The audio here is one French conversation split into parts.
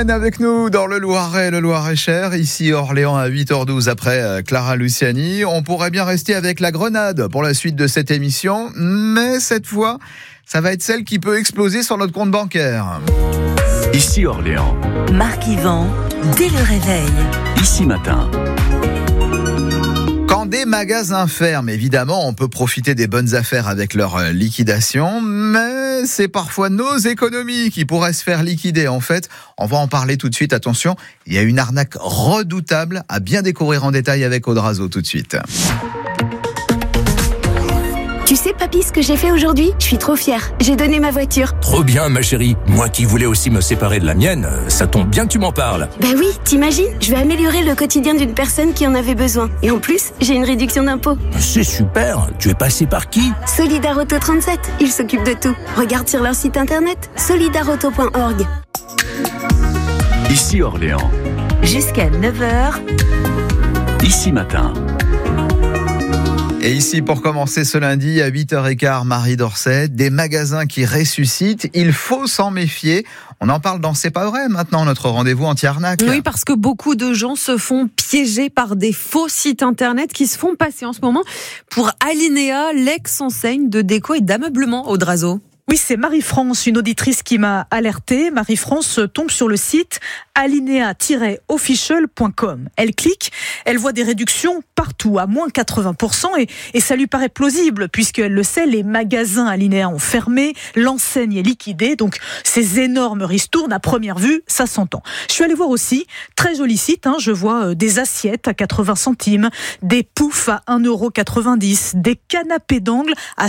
Avec nous dans le Loiret, le Loir-et-Cher, ici Orléans à 8h12 après Clara Luciani. On pourrait bien rester avec la Grenade pour la suite de cette émission, mais cette fois, ça va être celle qui peut exploser sur notre compte bancaire. Ici Orléans. Marc Yvan, dès le réveil. Ici Matin. Quand des magasins ferment, évidemment, on peut profiter des bonnes affaires avec leur liquidation, mais c'est parfois nos économies qui pourraient se faire liquider. En fait, on va en parler tout de suite. Attention, il y a une arnaque redoutable à bien découvrir en détail avec Audrazo tout de suite. Tu sais, papy, ce que j'ai fait aujourd'hui ? Je suis trop fière. J'ai donné ma voiture. Trop bien, ma chérie. Moi qui voulais aussi me séparer de la mienne, ça tombe bien que tu m'en parles. Bah oui, t'imagines ? Je vais améliorer le quotidien d'une personne qui en avait besoin. Et en plus, j'ai une réduction d'impôt. C'est super. Tu es passé par qui ? Solidarauto 37. Ils s'occupent de tout. Regarde sur leur site internet, solidarauto.org. Ici Orléans. Jusqu'à 9h. Ici Matin. Et ici, pour commencer ce lundi à 8h15, Marie Dorset, des magasins qui ressuscitent, il faut s'en méfier. On en parle dans C'est pas vrai maintenant, notre rendez-vous anti-arnaque. Oui, parce que beaucoup de gens se font piéger par des faux sites internet qui se font passer en ce moment pour Alinéa, l'ex-enseigne de déco et d'ameublement, Audrazo. Oui, c'est Marie-France, une auditrice qui m'a alertée. Marie-France tombe sur le site alinea-official.com. Elle clique, elle voit des réductions partout, à moins 80%, et ça lui paraît plausible, puisqu'elle le sait, les magasins Alinea ont fermé, l'enseigne est liquidée, donc ces énormes ristournes, à première vue, ça s'entend. Je suis allée voir aussi, très joli site, je vois des assiettes à 80 centimes, des poufs à 1,90 €, des canapés d'angle à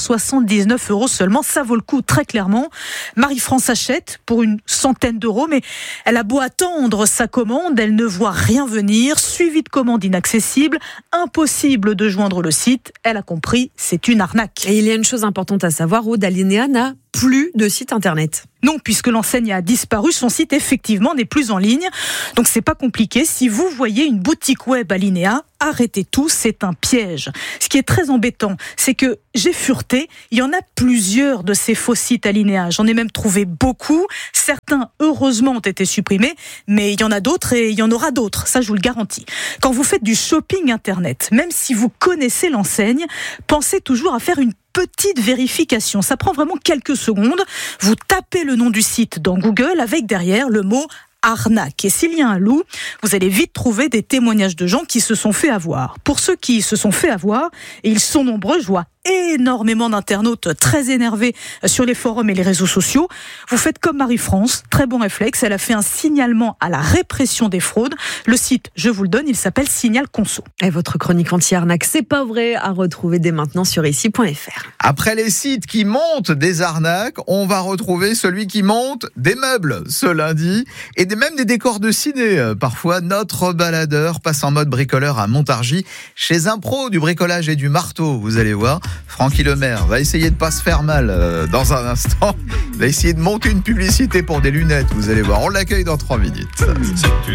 179 € seulement, ça vaut le coup très clairement. Marie-France achète pour une centaine d'euros, mais elle a beau attendre sa commande, elle ne voit rien venir, suivi de commande inaccessible, impossible de joindre le site. Elle a compris, c'est une arnaque. Et il y a une chose importante à savoir, Aude, Alinéa n'a plus de site internet. Non, puisque l'enseigne a disparu, son site effectivement n'est plus en ligne. Donc c'est pas compliqué. Si vous voyez une boutique web Alinea, arrêtez tout, c'est un piège. Ce qui est très embêtant, c'est que j'ai fureté, il y en a plusieurs de ces faux sites Alinea. J'en ai même trouvé beaucoup. Certains, heureusement, ont été supprimés, mais il y en a d'autres et il y en aura d'autres. Ça, je vous le garantis. Quand vous faites du shopping internet, même si vous connaissez l'enseigne, pensez toujours à faire une petite vérification. Ça prend vraiment quelques secondes. Vous tapez le nom du site dans Google avec derrière le mot arnaque. Et s'il y a un loup, vous allez vite trouver des témoignages de gens qui se sont fait avoir. Pour ceux qui se sont fait avoir, et ils sont nombreux, je vois énormément d'internautes très énervés sur les forums et les réseaux sociaux. Vous faites comme Marie-France, très bon réflexe, elle a fait un signalement à la répression des fraudes. Le site, je vous le donne, il s'appelle Signal Conso. Et votre chronique anti-arnaque, c'est pas vrai, à retrouver dès maintenant sur ici.fr. Après les sites qui montent des arnaques, on va retrouver celui qui monte des meubles ce lundi et même des décors de ciné. Parfois, notre baladeur passe en mode bricoleur à Montargis chez un pro du bricolage et du marteau, vous allez voir. Francky Lemaire va essayer de pas se faire mal dans un instant. Il va essayer de monter une publicité pour des lunettes, vous allez voir. On l'accueille dans 3 minutes.